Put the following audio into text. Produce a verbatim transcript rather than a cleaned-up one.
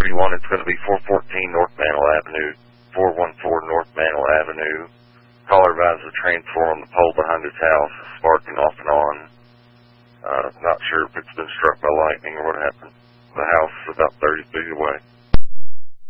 thirty-one, it's going to be four fourteen North Mantle Avenue, four one four North Mantle Avenue. Caller advises a transformer on the pole behind his house is sparking off and on. Uh, not sure if it's been struck by lightning or what happened. The house is about thirty feet away.